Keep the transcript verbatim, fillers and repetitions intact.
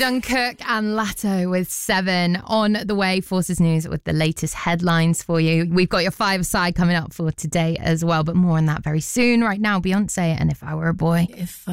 Jungkook and Latto with Seven on the way. Forces News with the latest headlines for you. We've got your five-a-side coming up for today as well, but more on that very soon. Right now, Beyonce and If I Were a Boy. If